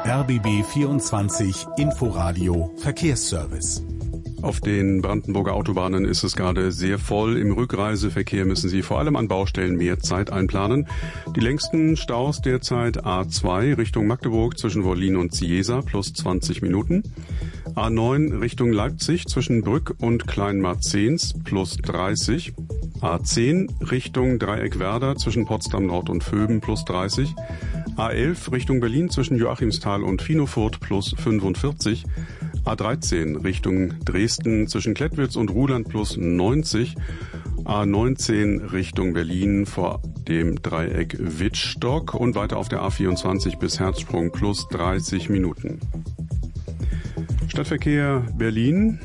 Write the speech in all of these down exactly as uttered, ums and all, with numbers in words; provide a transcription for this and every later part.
R B B vierundzwanzig Inforadio Verkehrsservice. Auf den Brandenburger Autobahnen ist es gerade sehr voll. Im Rückreiseverkehr müssen Sie vor allem an Baustellen mehr Zeit einplanen. Die längsten Staus derzeit A zwei Richtung Magdeburg zwischen Wollin und Ciesa plus zwanzig Minuten. A neun Richtung Leipzig zwischen Brück und Kleinmarzens plus dreißig. A zehn Richtung Dreieckwerder zwischen Potsdam Nord und Vöben plus dreißig. A elf Richtung Berlin zwischen Joachimsthal und Finofurt plus fünfundvierzig. A dreizehn Richtung Dresden zwischen Klettwitz und Ruhland plus neunzig. A neunzehn Richtung Berlin vor dem Dreieck Wittstock und weiter auf der A vierundzwanzig bis Herzsprung plus dreißig Minuten. Stadtverkehr Berlin.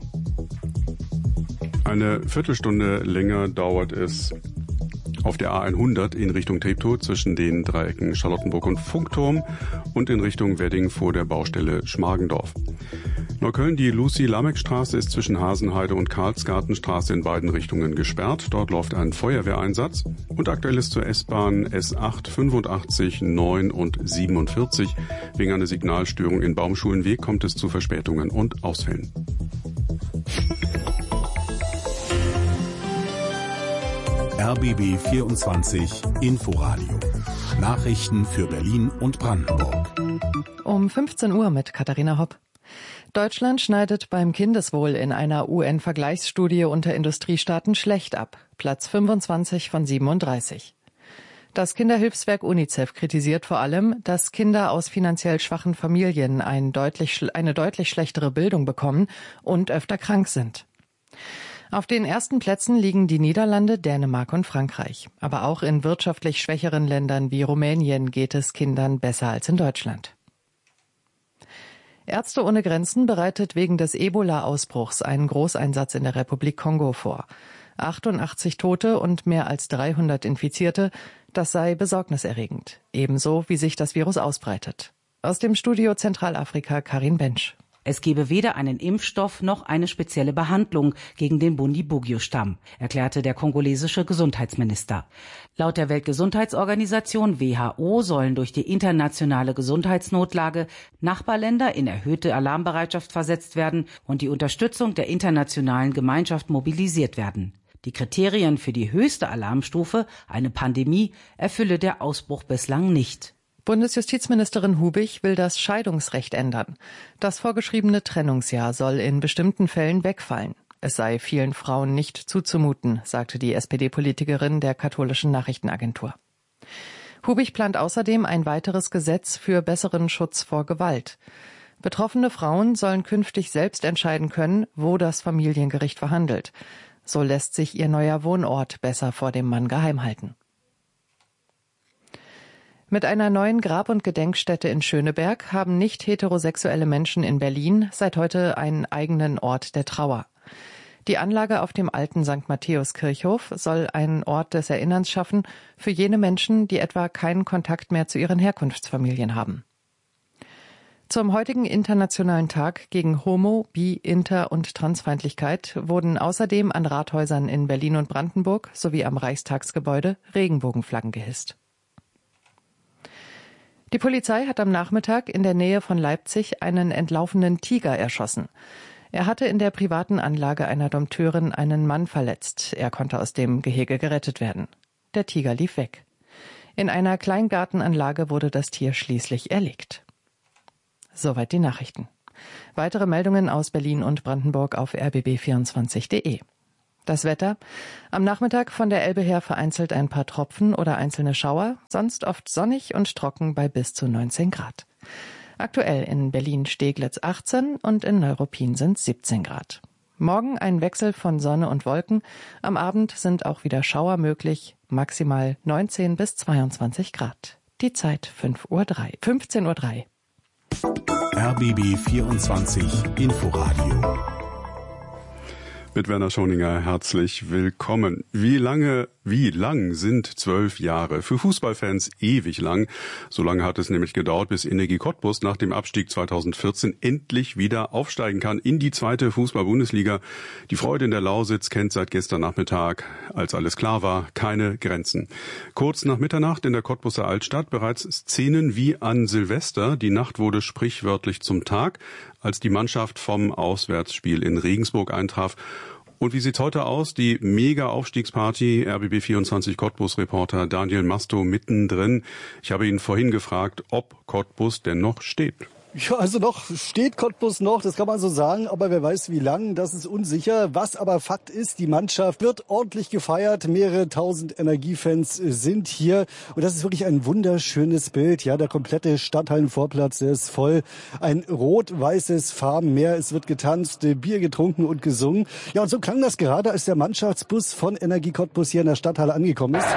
Eine Viertelstunde länger dauert es auf der A hundert in Richtung Treptow zwischen den Dreiecken Charlottenburg und Funkturm und in Richtung Wedding vor der Baustelle Schmargendorf. Neukölln, die Lucy-Lameck-Straße ist zwischen Hasenheide und Karlsgartenstraße in beiden Richtungen gesperrt. Dort läuft ein Feuerwehreinsatz. Und aktuell ist zur S-Bahn S acht, fünfundachtzig, neun und siebenundvierzig. Wegen einer Signalstörung in Baumschulenweg kommt es zu Verspätungen und Ausfällen. R B B vierundzwanzig Inforadio. Nachrichten für Berlin und Brandenburg. Um fünfzehn Uhr mit Katharina Hopp. Deutschland schneidet beim Kindeswohl in einer U N-Vergleichsstudie unter Industriestaaten schlecht ab. Platz fünfundzwanzig von siebenunddreißig. Das Kinderhilfswerk UNICEF kritisiert vor allem, dass Kinder aus finanziell schwachen Familien ein deutlich, eine deutlich schlechtere Bildung bekommen und öfter krank sind. Auf den ersten Plätzen liegen die Niederlande, Dänemark und Frankreich. Aber auch in wirtschaftlich schwächeren Ländern wie Rumänien geht es Kindern besser als in Deutschland. Ärzte ohne Grenzen bereitet wegen des Ebola-Ausbruchs einen Großeinsatz in der Republik Kongo vor. achtundachtzig Tote und mehr als dreihundert Infizierte, das sei besorgniserregend. Ebenso, wie sich das Virus ausbreitet. Aus dem Studio Zentralafrika Karin Bensch. Es gebe weder einen Impfstoff noch eine spezielle Behandlung gegen den Bundibugyo-Stamm, erklärte der kongolesische Gesundheitsminister. Laut der Weltgesundheitsorganisation W H O sollen durch die internationale Gesundheitsnotlage Nachbarländer in erhöhte Alarmbereitschaft versetzt werden und die Unterstützung der internationalen Gemeinschaft mobilisiert werden. Die Kriterien für die höchste Alarmstufe, eine Pandemie, erfülle der Ausbruch bislang nicht. Bundesjustizministerin Hubich will das Scheidungsrecht ändern. Das vorgeschriebene Trennungsjahr soll in bestimmten Fällen wegfallen. Es sei vielen Frauen nicht zuzumuten, sagte die S P D-Politikerin der katholischen Nachrichtenagentur. Hubich plant außerdem ein weiteres Gesetz für besseren Schutz vor Gewalt. Betroffene Frauen sollen künftig selbst entscheiden können, wo das Familiengericht verhandelt. So lässt sich ihr neuer Wohnort besser vor dem Mann geheim halten. Mit einer neuen Grab- und Gedenkstätte in Schöneberg haben nicht heterosexuelle Menschen in Berlin seit heute einen eigenen Ort der Trauer. Die Anlage auf dem alten Sankt Matthäus-Kirchhof soll einen Ort des Erinnerns schaffen für jene Menschen, die etwa keinen Kontakt mehr zu ihren Herkunftsfamilien haben. Zum heutigen Internationalen Tag gegen Homo-, Bi-, Inter- und Transfeindlichkeit wurden außerdem an Rathäusern in Berlin und Brandenburg sowie am Reichstagsgebäude Regenbogenflaggen gehisst. Die Polizei hat am Nachmittag in der Nähe von Leipzig einen entlaufenen Tiger erschossen. Er hatte in der privaten Anlage einer Dompteurin einen Mann verletzt. Er konnte aus dem Gehege gerettet werden. Der Tiger lief weg. In einer Kleingartenanlage wurde das Tier schließlich erlegt. Soweit die Nachrichten. Weitere Meldungen aus Berlin und Brandenburg auf r b b vierundzwanzig punkt d e. Das Wetter. Am Nachmittag von der Elbe her vereinzelt ein paar Tropfen oder einzelne Schauer, sonst oft sonnig und trocken bei bis zu neunzehn Grad. Aktuell in Berlin-Steglitz achtzehn und in Neuruppin sind siebzehn Grad. Morgen ein Wechsel von Sonne und Wolken. Am Abend sind auch wieder Schauer möglich, maximal neunzehn bis zweiundzwanzig Grad. Die Zeit fünfzehn Uhr drei. R B B vierundzwanzig Inforadio. Mit Werner Schoninger herzlich willkommen. Wie lange, wie lang sind zwölf Jahre? Für Fußballfans ewig lang. So lange hat es nämlich gedauert, bis Energie Cottbus nach dem Abstieg zweitausendvierzehn endlich wieder aufsteigen kann in die zweite Fußball-Bundesliga. Die Freude in der Lausitz kennt seit gestern Nachmittag, als alles klar war, keine Grenzen. Kurz nach Mitternacht in der Cottbuser Altstadt bereits Szenen wie an Silvester. Die Nacht wurde sprichwörtlich zum Tag, als die Mannschaft vom Auswärtsspiel in Regensburg eintraf. Und wie sieht's heute aus? Die Mega-Aufstiegsparty, R B B vierundzwanzig Cottbus-Reporter Daniel Masto mittendrin. Ich habe ihn vorhin gefragt, ob Cottbus denn noch steht. Ja, also noch steht Cottbus noch, das kann man so sagen, aber wer weiß wie lang, das ist unsicher. Was aber Fakt ist, die Mannschaft wird ordentlich gefeiert, mehrere tausend Energiefans sind hier und das ist wirklich ein wunderschönes Bild. Ja, der komplette Stadthallenvorplatz, der ist voll, ein rot-weißes Farbenmeer, es wird getanzt, Bier getrunken und gesungen. Ja, und so klang das gerade, als der Mannschaftsbus von Energie Cottbus hier in der Stadthalle angekommen ist.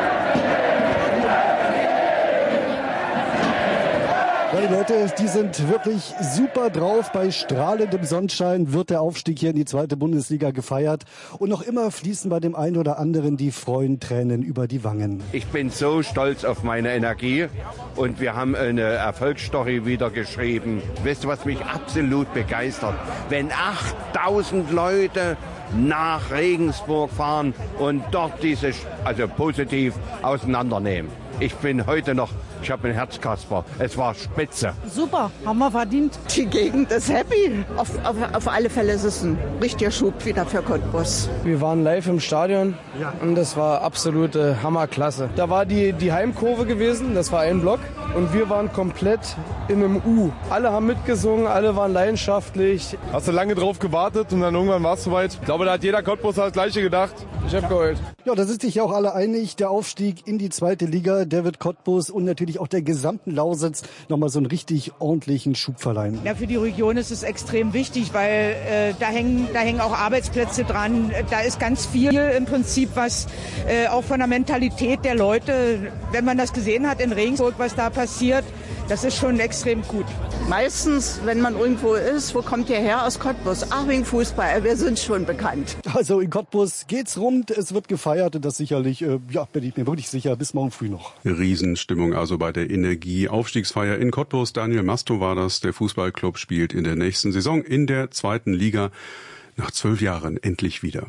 Ja, die Leute, die sind wirklich super drauf. Bei strahlendem Sonnenschein wird der Aufstieg hier in die zweite Bundesliga gefeiert. Und noch immer fließen bei dem einen oder anderen die Freudentränen über die Wangen. Ich bin so stolz auf meine Energie und wir haben eine Erfolgsstory wieder geschrieben. Weißt du, was mich absolut begeistert? Wenn achttausend Leute nach Regensburg fahren und dort diese, also positiv auseinandernehmen. Ich bin heute noch, ich habe ein Herzkasper. Es war spitze. Super, haben wir verdient. Die Gegend ist happy. Auf, auf, auf alle Fälle ist es ein richtiger Schub wieder für Cottbus. Wir waren live im Stadion ja. Und das war absolute Hammerklasse. Da war die, die Heimkurve gewesen, das war ein Block. Und wir waren komplett in einem U. Alle haben mitgesungen, alle waren leidenschaftlich. Hast du lange drauf gewartet und dann irgendwann war es soweit? Ich glaube, da hat jeder Cottbus das Gleiche gedacht. Ich habe geheult. Ja, da sind sich ja auch alle einig. Der Aufstieg in die zweite Liga, der wird Cottbus und natürlich auch der gesamten Lausitz nochmal so einen richtig ordentlichen Schub verleihen. Ja, für die Region ist es extrem wichtig, weil äh, da hängen, da hängen auch Arbeitsplätze dran. Da ist ganz viel im Prinzip, was äh, auch von der Mentalität der Leute, wenn man das gesehen hat in Regensburg, was da passiert, das ist schon extrem gut. Meistens, wenn man irgendwo ist, wo kommt ihr her? Aus Cottbus. Ach, wegen Fußball, wir sind schon bekannt. Also in Cottbus geht's rund, es wird gefeiert und das sicherlich, äh, ja, bin ich mir wirklich sicher, bis morgen früh noch. Riesenstimmung also bei der Energie-Aufstiegsfeier in Cottbus. Daniel Masto war das. Der Fußballclub spielt in der nächsten Saison in der zweiten Liga nach zwölf Jahren endlich wieder.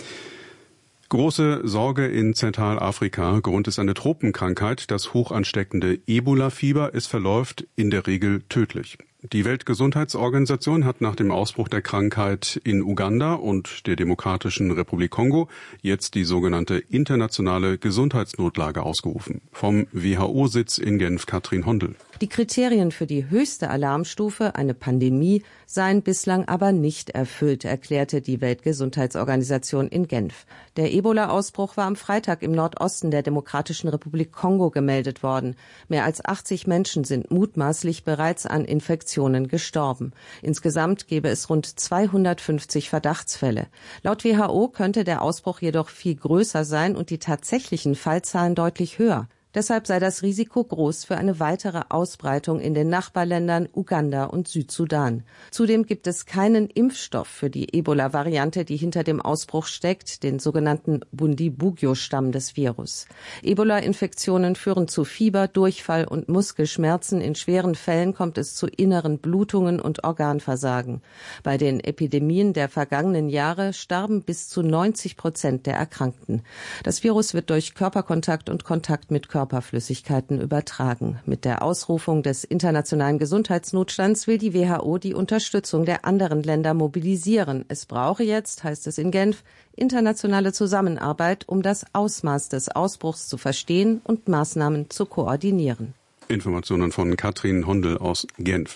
Große Sorge in Zentralafrika. Grund ist eine Tropenkrankheit, das hochansteckende Ebola-Fieber. Es verläuft in der Regel tödlich. Die Weltgesundheitsorganisation hat nach dem Ausbruch der Krankheit in Uganda und der Demokratischen Republik Kongo jetzt die sogenannte internationale Gesundheitsnotlage ausgerufen. Vom W H O-Sitz in Genf Katrin Hondel. Die Kriterien für die höchste Alarmstufe, eine Pandemie, seien bislang aber nicht erfüllt, erklärte die Weltgesundheitsorganisation in Genf. Der Ebola-Ausbruch war am Freitag im Nordosten der Demokratischen Republik Kongo gemeldet worden. Mehr als achtzig Menschen sind mutmaßlich bereits an Infektionen gestorben. Insgesamt gäbe es rund zweihundertfünfzig Verdachtsfälle. Laut W H O könnte der Ausbruch jedoch viel größer sein und die tatsächlichen Fallzahlen deutlich höher. Deshalb sei das Risiko groß für eine weitere Ausbreitung in den Nachbarländern Uganda und Südsudan. Zudem gibt es keinen Impfstoff für die Ebola-Variante, die hinter dem Ausbruch steckt, den sogenannten Bundibugyo-Stamm des Virus. Ebola-Infektionen führen zu Fieber, Durchfall und Muskelschmerzen. In schweren Fällen kommt es zu inneren Blutungen und Organversagen. Bei den Epidemien der vergangenen Jahre starben bis zu neunzig Prozent der Erkrankten. Das Virus wird durch Körperkontakt und Kontakt mit Körperkontakt Körperflüssigkeiten übertragen. Mit der Ausrufung des internationalen Gesundheitsnotstands will die W H O die Unterstützung der anderen Länder mobilisieren. Es brauche jetzt, heißt es in Genf, internationale Zusammenarbeit, um das Ausmaß des Ausbruchs zu verstehen und Maßnahmen zu koordinieren. Informationen von Katrin Hondel aus Genf.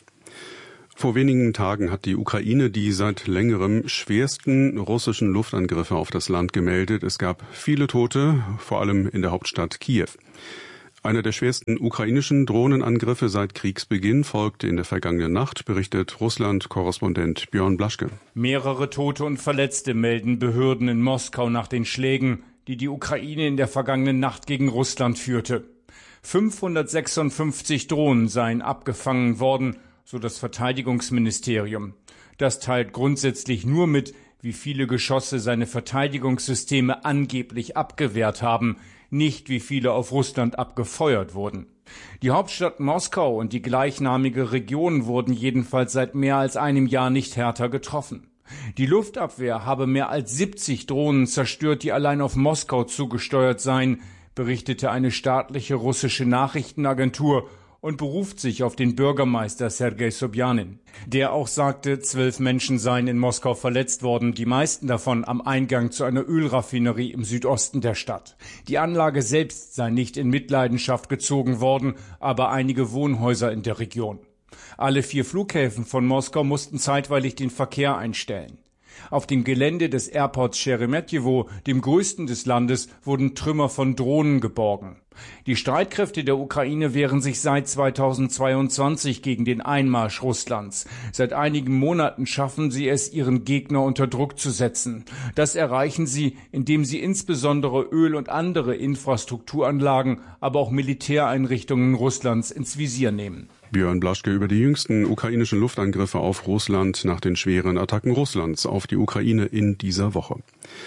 Vor wenigen Tagen hat die Ukraine die seit längerem schwersten russischen Luftangriffe auf das Land gemeldet. Es gab viele Tote, vor allem in der Hauptstadt Kiew. Einer der schwersten ukrainischen Drohnenangriffe seit Kriegsbeginn folgte in der vergangenen Nacht, berichtet Russland-Korrespondent Björn Blaschke. Mehrere Tote und Verletzte melden Behörden in Moskau nach den Schlägen, die die Ukraine in der vergangenen Nacht gegen Russland führte. fünfhundertsechsundfünfzig Drohnen seien abgefangen worden, so das Verteidigungsministerium. Das teilt grundsätzlich nur mit, wie viele Geschosse seine Verteidigungssysteme angeblich abgewehrt haben, nicht wie viele auf Russland abgefeuert wurden. Die Hauptstadt Moskau und die gleichnamige Region wurden jedenfalls seit mehr als einem Jahr nicht härter getroffen. Die Luftabwehr habe mehr als siebzig Drohnen zerstört, die allein auf Moskau zugesteuert seien, berichtete eine staatliche russische Nachrichtenagentur und beruft sich auf den Bürgermeister Sergei Sobjanin. Der auch sagte, zwölf Menschen seien in Moskau verletzt worden, die meisten davon am Eingang zu einer Ölraffinerie im Südosten der Stadt. Die Anlage selbst sei nicht in Mitleidenschaft gezogen worden, aber einige Wohnhäuser in der Region. Alle vier Flughäfen von Moskau mussten zeitweilig den Verkehr einstellen. Auf dem Gelände des Airports Sheremetyevo, dem größten des Landes, wurden Trümmer von Drohnen geborgen. Die Streitkräfte der Ukraine wehren sich seit zweitausendzweiundzwanzig gegen den Einmarsch Russlands. Seit einigen Monaten schaffen sie es, ihren Gegner unter Druck zu setzen. Das erreichen sie, indem sie insbesondere Öl- und andere Infrastrukturanlagen, aber auch Militäreinrichtungen Russlands ins Visier nehmen. Björn Blaschke über die jüngsten ukrainischen Luftangriffe auf Russland nach den schweren Attacken Russlands auf die Ukraine in dieser Woche.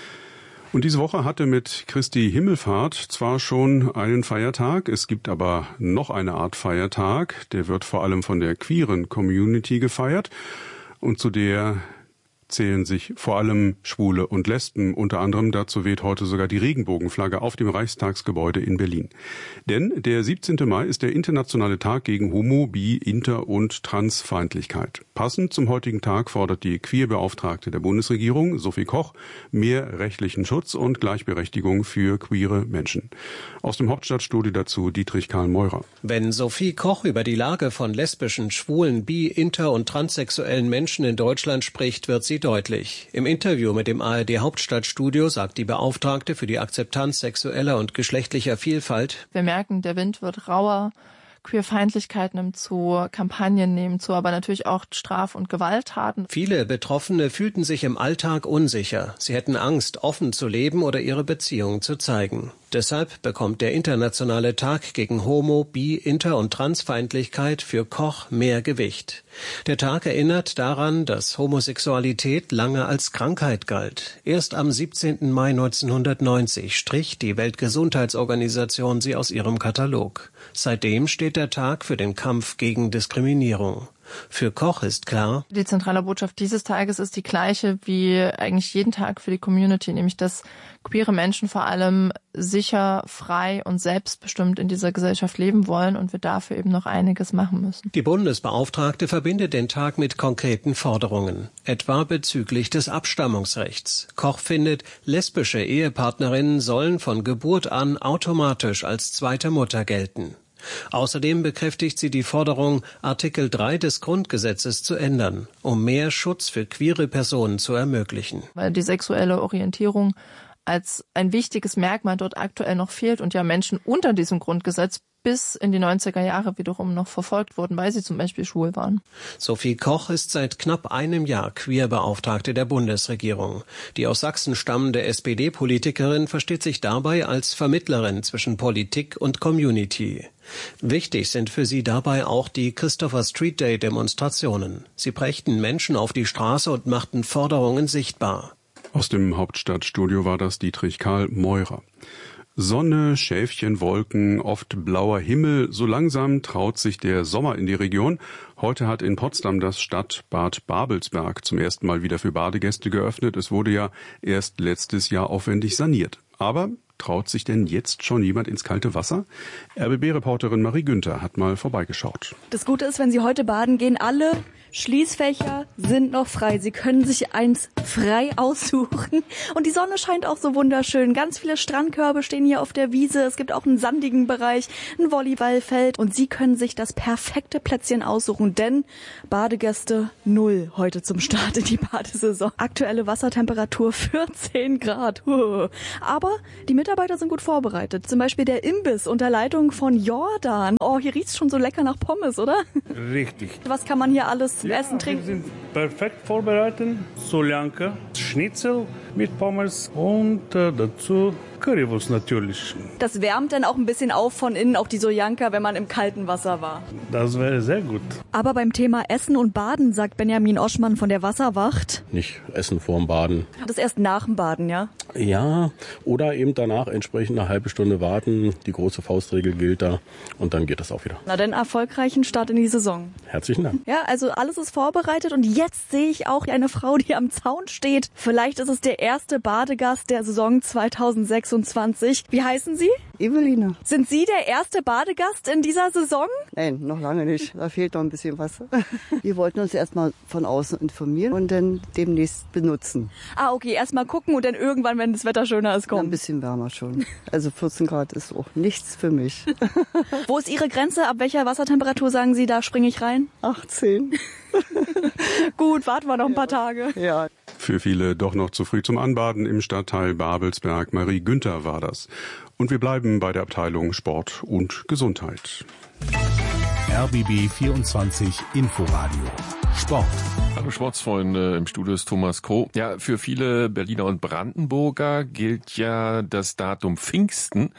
Und diese Woche hatte mit Christi Himmelfahrt zwar schon einen Feiertag, es gibt aber noch eine Art Feiertag, der wird vor allem von der queeren Community gefeiert und zu der zählen sich vor allem Schwule und Lesben. Unter anderem dazu weht heute sogar die Regenbogenflagge auf dem Reichstagsgebäude in Berlin. Denn der siebzehnte Mai ist der internationale Tag gegen Homo-, Bi-, Inter- und Transfeindlichkeit. Passend zum heutigen Tag fordert die Queerbeauftragte der Bundesregierung, Sophie Koch, mehr rechtlichen Schutz und Gleichberechtigung für queere Menschen. Aus dem Hauptstadtstudio dazu Dietrich Karl Meurer. Wenn Sophie Koch über die Lage von lesbischen, schwulen, bi-, inter- und transsexuellen Menschen in Deutschland spricht, wird sie deutlich. Im Interview mit dem A R D Hauptstadtstudio sagt die Beauftragte für die Akzeptanz sexueller und geschlechtlicher Vielfalt: Wir merken, der Wind wird rauer, Queerfeindlichkeit nimmt zu, Kampagnen nehmen zu, aber natürlich auch Straf- und Gewalttaten. Viele Betroffene fühlten sich im Alltag unsicher. Sie hätten Angst, offen zu leben oder ihre Beziehung zu zeigen. Deshalb bekommt der internationale Tag gegen Homo-, Bi-, Inter- und Transfeindlichkeit für Koch mehr Gewicht. Der Tag erinnert daran, dass Homosexualität lange als Krankheit galt. Erst am siebzehnten Mai neunzehnhundertneunzig strich die Weltgesundheitsorganisation sie aus ihrem Katalog. Seitdem steht der Tag für den Kampf gegen Diskriminierung. Für Koch ist klar: Die zentrale Botschaft dieses Tages ist die gleiche wie eigentlich jeden Tag für die Community, nämlich dass queere Menschen vor allem sicher, frei und selbstbestimmt in dieser Gesellschaft leben wollen und wir dafür eben noch einiges machen müssen. Die Bundesbeauftragte verbindet den Tag mit konkreten Forderungen, etwa bezüglich des Abstammungsrechts. Koch findet, lesbische Ehepartnerinnen sollen von Geburt an automatisch als zweite Mutter gelten. Außerdem bekräftigt sie die Forderung, Artikel drei des Grundgesetzes zu ändern, um mehr Schutz für queere Personen zu ermöglichen. Weil die sexuelle Orientierung als ein wichtiges Merkmal dort aktuell noch fehlt und ja Menschen unter diesem Grundgesetz bis in die neunziger Jahre wiederum noch verfolgt wurden, weil sie zum Beispiel schwul waren. Sophie Koch ist seit knapp einem Jahr Queerbeauftragte der Bundesregierung. Die aus Sachsen stammende S P D-Politikerin versteht sich dabei als Vermittlerin zwischen Politik und Community. Wichtig sind für sie dabei auch die Christopher Street Day Demonstrationen. Sie brächten Menschen auf die Straße und machten Forderungen sichtbar. Aus dem Hauptstadtstudio war das Dietrich Karl Meurer. Sonne, Schäfchen, Wolken, oft blauer Himmel, so langsam traut sich der Sommer in die Region. Heute hat in Potsdam das Stadtbad Babelsberg zum ersten Mal wieder für Badegäste geöffnet. Es wurde ja erst letztes Jahr aufwendig saniert. Aber traut sich denn jetzt schon jemand ins kalte Wasser? R B B-Reporterin Marie Günther hat mal vorbeigeschaut. Das Gute ist, wenn Sie heute baden gehen, alle Schließfächer sind noch frei. Sie können sich eins frei aussuchen. Und die Sonne scheint auch so wunderschön. Ganz viele Strandkörbe stehen hier auf der Wiese. Es gibt auch einen sandigen Bereich, ein Volleyballfeld. Und Sie können sich das perfekte Plätzchen aussuchen, denn Badegäste null heute zum Start in die Badesaison. Aktuelle Wassertemperatur vierzehn Grad. Aber die Mitarbeiter sind gut vorbereitet. Zum Beispiel der Imbiss unter Leitung von Jordan. Oh, hier riecht's schon so lecker nach Pommes, oder? Richtig. Was kann man hier alles ja, essen, trinken? Wir sind perfekt vorbereiten. Soljanka, Schnitzel mit Pommes und äh, dazu Currywurst natürlich. Das wärmt dann auch ein bisschen auf von innen, auch die Soljanka, wenn man im kalten Wasser war. Das wäre sehr gut. Aber beim Thema Essen und Baden sagt Benjamin Oschmann von der Wasserwacht: Nicht essen vorm Baden. Das erst nach dem Baden, ja? Ja, oder eben danach entsprechend eine halbe Stunde warten. Die große Faustregel gilt da und dann geht das auch wieder. Na dann erfolgreichen Start in die Saison. Herzlichen Dank. Ja, also alles ist vorbereitet und jetzt sehe ich auch eine Frau, die am Zaun steht. Vielleicht ist es der erste Badegast der Saison zweitausendsechsundzwanzig. Wie heißen Sie? Eveline. Sind Sie der erste Badegast in dieser Saison? Nein, noch lange nicht. Da fehlt noch ein bisschen was. Wir wollten uns erstmal von außen informieren und dann demnächst benutzen. Ah, okay, erstmal gucken und dann irgendwann, wenn das Wetter schöner ist, kommen. Ja, ein bisschen wärmer schon. Also vierzehn Grad ist auch nichts für mich. Wo ist Ihre Grenze? Ab welcher Wassertemperatur sagen Sie, da springe ich rein? achtzehn. Gut, warten wir noch ein paar Tage. Ja. Für viele doch noch zu früh zum Anbaden im Stadtteil Babelsberg. Marie Günther war das. Und wir bleiben bei der Abteilung Sport und Gesundheit. R B B vierundzwanzig Inforadio Sport. Hallo Sportsfreunde, im Studio ist Thomas Kroh. Ja, für viele Berliner und Brandenburger gilt ja das Datum Pfingsten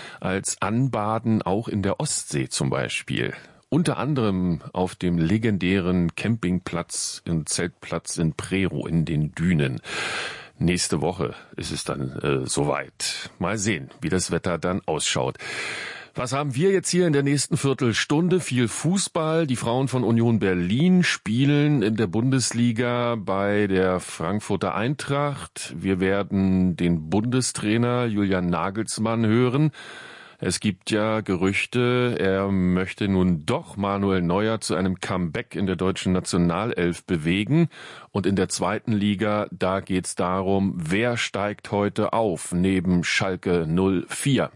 als Anbaden auch in der Ostsee zum Beispiel. Unter anderem auf dem legendären Campingplatz und Zeltplatz in Prerow in den Dünen. Nächste Woche ist es dann äh, soweit. Mal sehen, wie das Wetter dann ausschaut. Was haben wir jetzt hier in der nächsten Viertelstunde? Viel Fußball. Die Frauen von Union Berlin spielen in der Bundesliga bei der Frankfurter Eintracht. Wir werden den Bundestrainer Julian Nagelsmann hören. Es gibt ja Gerüchte, er möchte nun doch Manuel Neuer zu einem Comeback in der deutschen Nationalelf bewegen. Und in der zweiten Liga, da geht's darum, wer steigt heute auf neben Schalke null vier.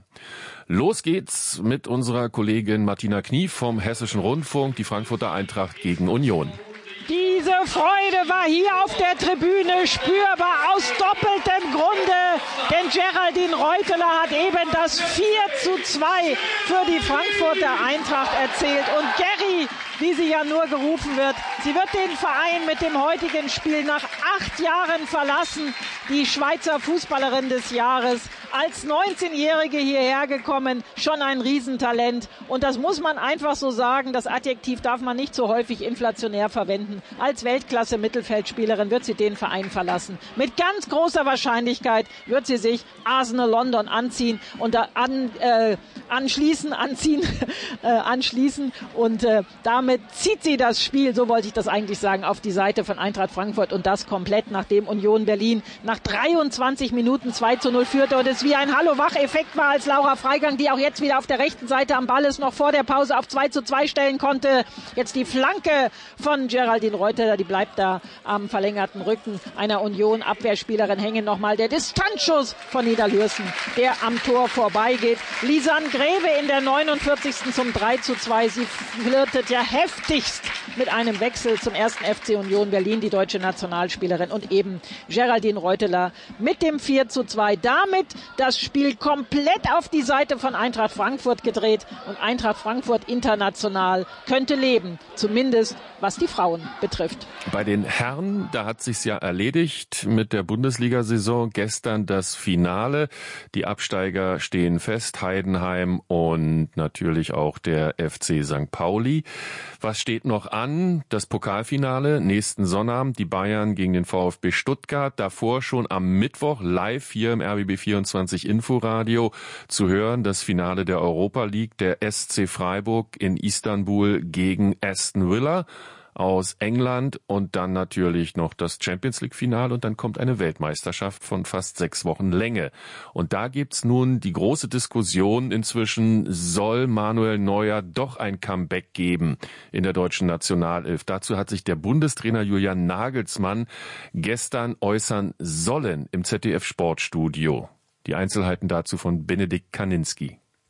Los geht's mit unserer Kollegin Martina Knief vom Hessischen Rundfunk, die Frankfurter Eintracht gegen Union. Diese Freude war hier auf der Tribüne spürbar aus doppeltem Grunde, denn Geraldine Reuteler hat eben das vier zu zwei für die Frankfurter Eintracht erzielt. Und Gerry, wie sie ja nur gerufen wird, sie wird den Verein mit dem heutigen Spiel nach acht Jahren verlassen. Die Schweizer Fußballerin des Jahres, als neunzehnjährige hierher gekommen, schon ein Riesentalent. Und das muss man einfach so sagen, das Adjektiv darf man nicht so häufig inflationär verwenden. Als Weltklasse-Mittelfeldspielerin wird sie den Verein verlassen. Mit ganz großer Wahrscheinlichkeit wird sie sich Arsenal London anziehen und da an, äh, anschließen, anziehen, äh, anschließen. Und äh, damit zieht sie das Spiel, so wollte ich das eigentlich sagen, auf die Seite von Eintracht Frankfurt. Und das komplett, nachdem Union Berlin nach dreiundzwanzig Minuten zwei zu null führte und es wie ein Hallo-Wach-Effekt war, als Laura Freigang, die auch jetzt wieder auf der rechten Seite am Ball ist, noch vor der Pause auf zwei zu zwei stellen konnte. Jetzt die Flanke von Geraldine Reuteler, die bleibt da am verlängerten Rücken einer Union-Abwehrspielerin hängen. Nochmal der Distanzschuss von Niederlürsen, der am Tor vorbeigeht. Lisanne Greve in der neunundvierzigsten zum drei zu zwei. Sie flirtet ja heftigst mit einem Wechsel zum ersten F C Union Berlin, die deutsche Nationalspielerin, und eben Geraldine Reuteler mit dem vier zu zwei. Damit das Spiel komplett auf die Seite von Eintracht Frankfurt gedreht und Eintracht Frankfurt international könnte leben, zumindest was die Frauen betrifft. Bei den Herren, da hat sich's ja erledigt mit der Bundesliga-Saison. Gestern das Finale. Die Absteiger stehen fest, Heidenheim und natürlich auch der F C Sankt Pauli. Was steht noch an? Das Pokalfinale nächsten Sonnabend, die Bayern gegen den VfB Stuttgart. Davor schon am Mittwoch live hier im R B B vierundzwanzig Inforadio zu hören. Das Finale der Europa League, der S C Freiburg in Istanbul gegen Aston Villa aus England, und dann natürlich noch das Champions League Finale, und dann kommt eine Weltmeisterschaft von fast sechs Wochen Länge. Und da gibt's nun die große Diskussion inzwischen, soll Manuel Neuer doch ein Comeback geben in der deutschen Nationalelf? Dazu hat sich der Bundestrainer Julian Nagelsmann gestern äußern sollen im Z D F Sportstudio. Die Einzelheiten dazu von Benedikt Kaninski.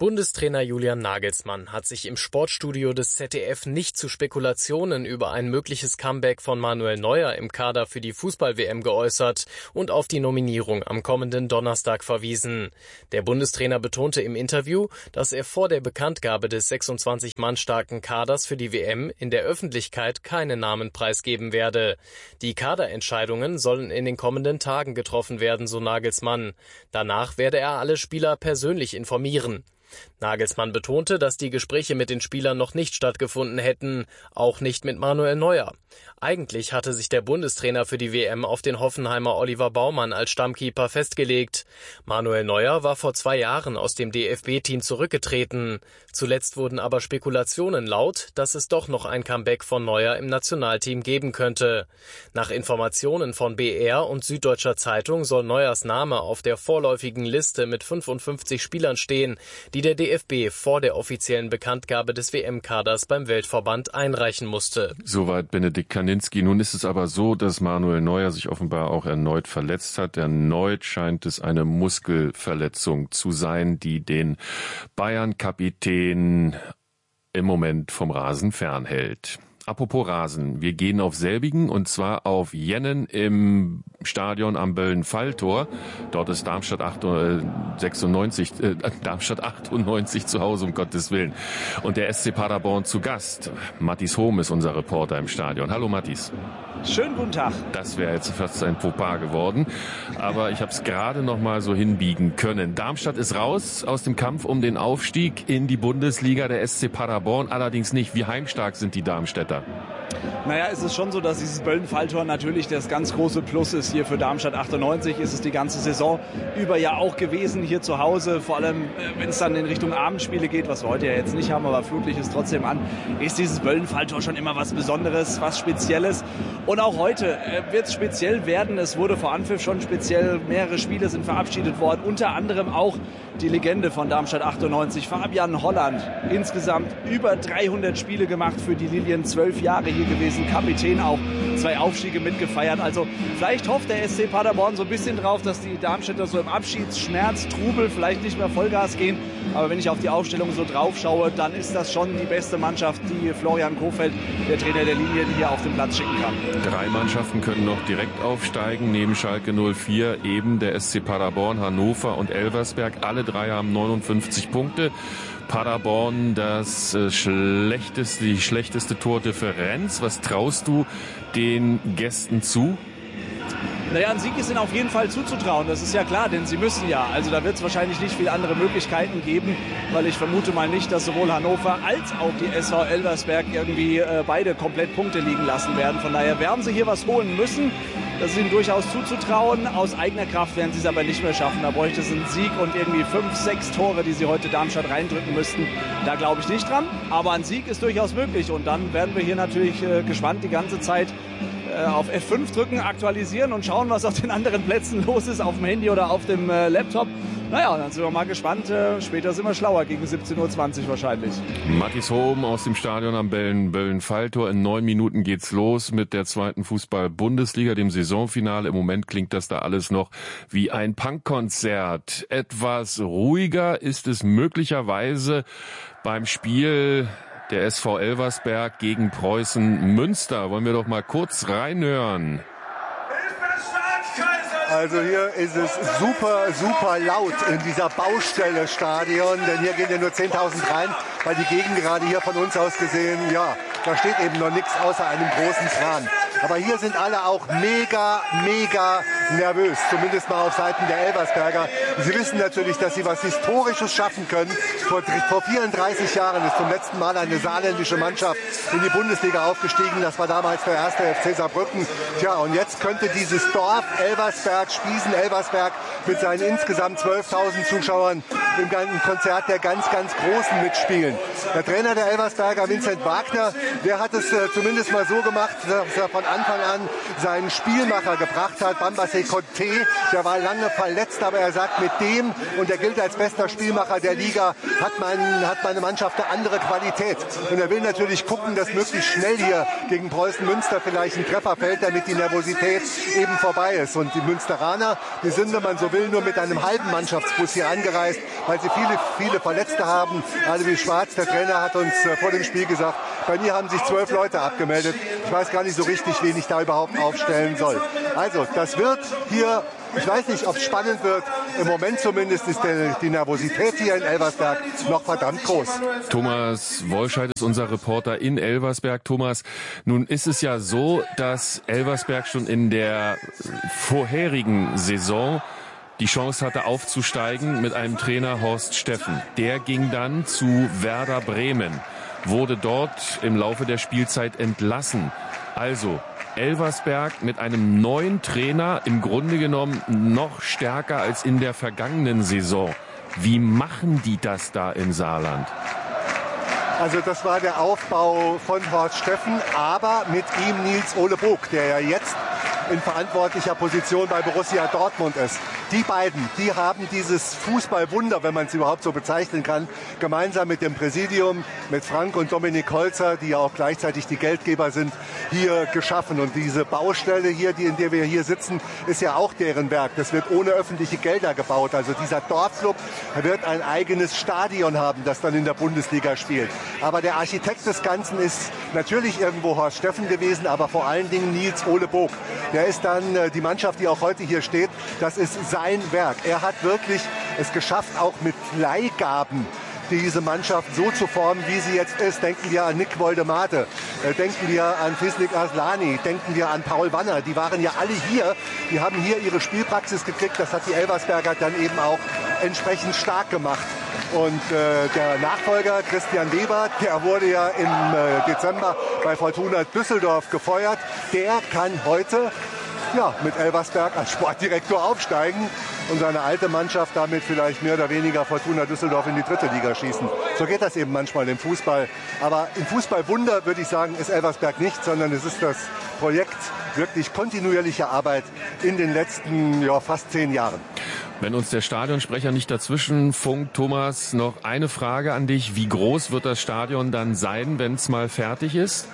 Bundestrainer Julian Nagelsmann hat sich im Sportstudio des Z D F nicht zu Spekulationen über ein mögliches Comeback von Manuel Neuer im Kader für die Fußball-W M geäußert und auf die Nominierung am kommenden Donnerstag verwiesen. Der Bundestrainer betonte im Interview, dass er vor der Bekanntgabe des sechsundzwanzig Mann starken Kaders für die W M in der Öffentlichkeit keine Namen preisgeben werde. Die Kaderentscheidungen sollen in den kommenden Tagen getroffen werden, so Nagelsmann. Danach werde er alle Spieler persönlich informieren. Nagelsmann betonte, dass die Gespräche mit den Spielern noch nicht stattgefunden hätten, auch nicht mit Manuel Neuer. Eigentlich hatte sich der Bundestrainer für die W M auf den Hoffenheimer Oliver Baumann als Stammkeeper festgelegt. Manuel Neuer war vor zwei Jahren aus dem D F B-Team zurückgetreten. Zuletzt wurden aber Spekulationen laut, dass es doch noch ein Comeback von Neuer im Nationalteam geben könnte. Nach Informationen von B R und Süddeutscher Zeitung soll Neuers Name auf der vorläufigen Liste mit fünfundfünfzig Spielern stehen, die der D F B vor der offiziellen Bekanntgabe des W M-Kaders beim Weltverband einreichen musste. Soweit Benedikt Kaninski. Nun ist es aber so, dass Manuel Neuer sich offenbar auch erneut verletzt hat. Erneut scheint es eine Muskelverletzung zu sein, die den Bayern-Kapitän im Moment vom Rasen fernhält. Apropos Rasen, wir gehen auf selbigen und zwar auf Jennen im Stadion am Böllen-Falltor. Dort ist Darmstadt sechsundneunzig, äh, Darmstadt achtundneunzig zu Hause, um Gottes Willen. Und der S C Paderborn zu Gast. Mattis Hohm ist unser Reporter im Stadion. Hallo Mattis. Schönen guten Tag. Das wäre jetzt fast ein Fauxpas geworden, aber ich habe es gerade noch mal so hinbiegen können. Darmstadt ist raus aus dem Kampf um den Aufstieg in die Bundesliga, der S C Paderborn allerdings nicht. Wie heimstark sind die Darmstädter? Naja, es ist schon so, dass dieses Böllen-Falltor natürlich das ganz große Plus ist hier für Darmstadt achtundneunzig. Ist es die ganze Saison über ja auch gewesen hier zu Hause. Vor allem, wenn es dann in Richtung Abendspiele geht, was wir heute ja jetzt nicht haben, aber Flutlicht ist trotzdem an, ist dieses Böllen-Falltor schon immer was Besonderes, was Spezielles. Und auch heute wird es speziell werden. Es wurde vor Anpfiff schon speziell, mehrere Spiele sind verabschiedet worden. Unter anderem auch die Legende von Darmstadt achtundneunzig, Fabian Holland. Insgesamt über dreihundert Spiele gemacht für die Lilien, zwölf Jahre hier gewesen, Kapitän auch, zwei Aufstiege mitgefeiert. Also vielleicht hofft der S C Paderborn so ein bisschen drauf, dass die Darmstädter so im Abschiedsschmerz, Trubel vielleicht nicht mehr Vollgas gehen. Aber wenn ich auf die Aufstellung so drauf schaue, dann ist das schon die beste Mannschaft, die Florian Kohfeldt, der Trainer der Linie, die hier auf den Platz schicken kann. Drei Mannschaften können noch direkt aufsteigen, neben Schalke null vier eben der S C Paderborn, Hannover und Elversberg. Alle drei haben neunundfünfzig Punkte. Paderborn das äh, schlechteste, die schlechteste Tordifferenz. Was traust du den Gästen zu? Naja, ein Sieg ist ihnen auf jeden Fall zuzutrauen, das ist ja klar, denn sie müssen ja. Also da wird es wahrscheinlich nicht viele andere Möglichkeiten geben, weil ich vermute mal nicht, dass sowohl Hannover als auch die S V Elversberg irgendwie äh, beide komplett Punkte liegen lassen werden. Von daher werden sie hier was holen müssen. Das ist ihnen durchaus zuzutrauen. Aus eigener Kraft werden sie es aber nicht mehr schaffen. Da bräuchte es einen Sieg und irgendwie fünf, sechs Tore, die sie heute Darmstadt reindrücken müssten. Da glaube ich nicht dran. Aber ein Sieg ist durchaus möglich. Und dann werden wir hier natürlich äh, gespannt die ganze Zeit äh, auf F fünf drücken, aktualisieren und schauen, was auf den anderen Plätzen los ist, auf dem Handy oder auf dem äh, Laptop. Naja, dann sind wir mal gespannt. Äh, später sind wir schlauer, gegen siebzehn Uhr zwanzig wahrscheinlich. Mattis Hohm aus dem Stadion am Böllen-Falltor. In neun Minuten geht's los mit der zweiten Fußball-Bundesliga, dem Saisonfinale. Im Moment klingt das da alles noch wie ein Punkkonzert. Etwas ruhiger ist es möglicherweise beim Spiel der S V Elversberg gegen Preußen Münster. Wollen wir doch mal kurz reinhören. Also hier ist es super, super laut in dieser Baustelle Stadion, denn hier gehen ja nur zehntausend rein, weil die Gegend gerade hier von uns aus gesehen, ja, da steht eben noch nichts außer einem großen Kran. Aber hier sind alle auch mega, mega nervös, zumindest mal auf Seiten der Elversberger. Sie wissen natürlich, dass sie was Historisches schaffen können. Vor, vor vierunddreißig Jahren ist zum letzten Mal eine saarländische Mannschaft in die Bundesliga aufgestiegen. Das war damals der erste F C Saarbrücken. Tja, und jetzt könnte dieses Dorf Elversberg, Spiesen-Elversberg mit seinen insgesamt zwölftausend Zuschauern im ganzen Konzert der ganz, ganz Großen mitspielen. Der Trainer der Elversberger, Vincent Wagner, der hat es äh, zumindest mal so gemacht, dass er von Anfang an seinen Spielmacher gebracht hat, Bamba Sekonte. Der war lange verletzt, aber er sagt, mit dem, und er gilt als bester Spielmacher der Liga, hat, mein, hat meine Mannschaft eine andere Qualität. Und er will natürlich gucken, dass möglichst schnell hier gegen Preußen Münster vielleicht ein Treffer fällt, damit die Nervosität eben vorbei ist. Und die Münsteraner, die sind, wenn man so will, nur mit einem halben Mannschaftsbus hier angereist, weil sie viele, viele Verletzte haben. Alevi Schwarz, der Trainer, hat uns vor dem Spiel gesagt, bei mir haben sich zwölf Leute abgemeldet. Ich weiß gar nicht so richtig, wen ich da überhaupt aufstellen soll. Also, das wird hier, ich weiß nicht, ob es spannend wird. Im Moment zumindest ist der, die Nervosität hier in Elversberg noch verdammt groß. Thomas Wolscheid ist unser Reporter in Elversberg. Thomas, nun ist es ja so, dass Elversberg schon in der vorherigen Saison die Chance hatte aufzusteigen mit einem Trainer Horst Steffen. Der ging dann zu Werder Bremen, wurde dort im Laufe der Spielzeit entlassen. Also Elversberg mit einem neuen Trainer im Grunde genommen noch stärker als in der vergangenen Saison. Wie machen die das da im Saarland? Also das war der Aufbau von Horst Steffen, aber mit ihm Nils Ole Bog, der ja jetzt in verantwortlicher Position bei Borussia Dortmund ist. Die beiden, die haben dieses Fußballwunder, wenn man es überhaupt so bezeichnen kann, gemeinsam mit dem Präsidium, mit Frank und Dominik Holzer, die ja auch gleichzeitig die Geldgeber sind, hier geschaffen. Und diese Baustelle hier, die, in der wir hier sitzen, ist ja auch deren Werk. Das wird ohne öffentliche Gelder gebaut. Also dieser Dorfclub wird ein eigenes Stadion haben, das dann in der Bundesliga spielt. Aber der Architekt des Ganzen ist natürlich irgendwo Horst Steffen gewesen, aber vor allen Dingen Nils Ole Bog. Der ist dann äh, die Mannschaft, die auch heute hier steht, das ist sein Werk. Er hat wirklich es geschafft, auch mit Leihgaben diese Mannschaft so zu formen, wie sie jetzt ist. Denken wir an Nick Woldemate, äh, denken wir an Fisnik Aslani, denken wir an Paul Wanner. Die waren ja alle hier, die haben hier ihre Spielpraxis gekriegt. Das hat die Elversberger dann eben auch entsprechend stark gemacht. Und äh, der Nachfolger Christian Weber, der wurde ja im äh, Dezember bei Fortuna Düsseldorf gefeuert. Der kann heute ja, mit Elversberg als Sportdirektor aufsteigen und seine alte Mannschaft damit vielleicht mehr oder weniger Fortuna Düsseldorf in die dritte Liga schießen. So geht das eben manchmal im Fußball. Aber im Fußballwunder, würde ich sagen, ist Elversberg nicht, sondern es ist das Projekt wirklich kontinuierlicher Arbeit in den letzten ja, fast zehn Jahren. Wenn uns der Stadionsprecher nicht dazwischen funkt, Thomas, noch eine Frage an dich. Wie groß wird das Stadion dann sein, wenn es mal fertig ist?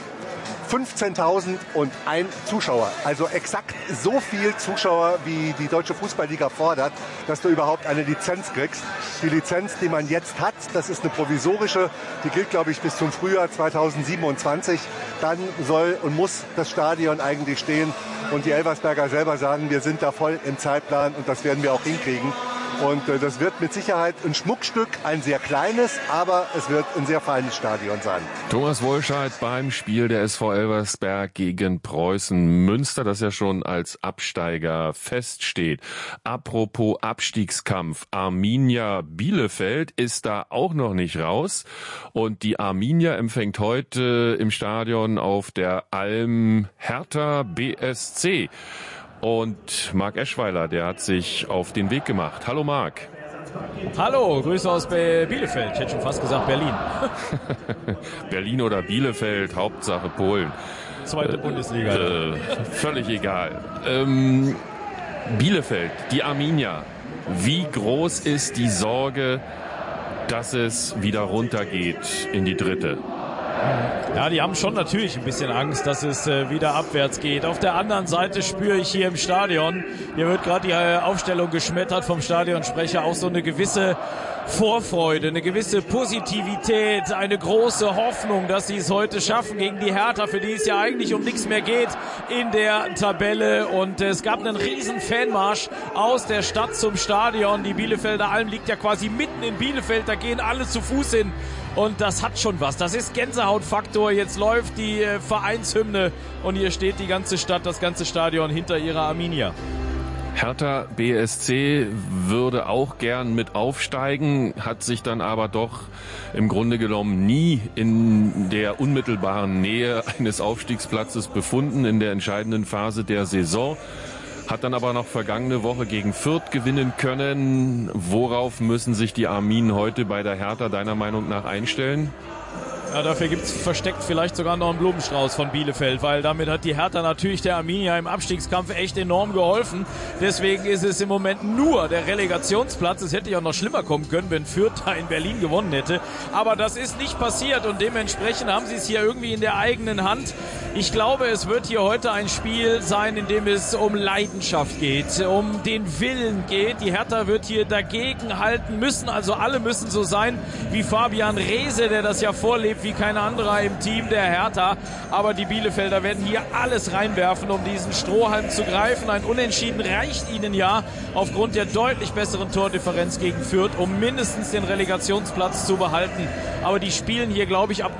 fünfzehntausend und ein Zuschauer. Also exakt so viel Zuschauer, wie die Deutsche Fußballliga fordert, dass du überhaupt eine Lizenz kriegst. Die Lizenz, die man jetzt hat, das ist eine provisorische. Die gilt, glaube ich, bis zum Frühjahr zweitausendsiebenundzwanzig. Dann soll und muss das Stadion eigentlich stehen. Und die Elversberger selber sagen, wir sind da voll im Zeitplan und das werden wir auch hinkriegen. Und äh, das wird mit Sicherheit ein Schmuckstück, ein sehr kleines, aber es wird ein sehr feines Stadion sein. Thomas Wolscheid beim Spiel der S V Elversberg gegen Preußen Münster, das ja schon als Absteiger feststeht. Apropos Abstiegskampf, Arminia Bielefeld ist da auch noch nicht raus. Und die Arminia empfängt heute im Stadion auf der Alm Hertha B S C. Und Marc Eschweiler, der hat sich auf den Weg gemacht. Hallo Marc. Hallo, Grüße aus Bielefeld. Ich hätte schon fast gesagt Berlin. Berlin oder Bielefeld, Hauptsache Polen. Zweite äh, Bundesliga. Äh, völlig egal. Ähm, Bielefeld, die Arminia. Wie groß ist die Sorge, dass es wieder runtergeht in die dritte? Ja, die haben schon natürlich ein bisschen Angst, dass es äh, wieder abwärts geht. Auf der anderen Seite spüre ich hier im Stadion, hier wird gerade die äh, Aufstellung geschmettert vom Stadionsprecher, auch so eine gewisse Vorfreude, eine gewisse Positivität, eine große Hoffnung, dass sie es heute schaffen gegen die Hertha, für die es ja eigentlich um nichts mehr geht in der Tabelle. Und äh, es gab einen riesen Fanmarsch aus der Stadt zum Stadion. Die Bielefelder Alm liegt ja quasi mitten in Bielefeld, da gehen alle zu Fuß hin. Und das hat schon was. Das ist Gänsehautfaktor. Jetzt läuft die äh, Vereinshymne und hier steht die ganze Stadt, das ganze Stadion hinter ihrer Arminia. Hertha B S C würde auch gern mit aufsteigen, hat sich dann aber doch im Grunde genommen nie in der unmittelbaren Nähe eines Aufstiegsplatzes befunden in der entscheidenden Phase der Saison. Hat dann aber noch vergangene Woche gegen Fürth gewinnen können. Worauf müssen sich die Arminen heute bei der Hertha deiner Meinung nach einstellen? Ja, dafür gibt's versteckt vielleicht sogar noch einen Blumenstrauß von Bielefeld, weil damit hat die Hertha natürlich der Arminia im Abstiegskampf echt enorm geholfen. Deswegen ist es im Moment nur der Relegationsplatz. Es hätte ja auch noch schlimmer kommen können, wenn Fürth da in Berlin gewonnen hätte. Aber das ist nicht passiert und dementsprechend haben sie es hier irgendwie in der eigenen Hand. Ich glaube, es wird hier heute ein Spiel sein, in dem es um Leidenschaft geht, um den Willen geht. Die Hertha wird hier dagegen halten müssen, also alle müssen so sein wie Fabian Reese, der das ja vorlebt, wie kein anderer im Team der Hertha. Aber die Bielefelder werden hier alles reinwerfen, um diesen Strohhalm zu greifen. Ein Unentschieden reicht ihnen ja aufgrund der deutlich besseren Tordifferenz gegen Fürth, um mindestens den Relegationsplatz zu behalten. Aber die spielen hier, glaube ich, ab